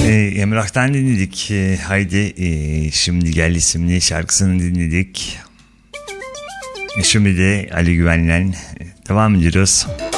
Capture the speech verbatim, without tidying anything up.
Emrah'tan dinledik. E, haydi e, Şimdi Gel isimli şarkısını dinledik. E, şimdi de Ali Güven'le devam ediyoruz.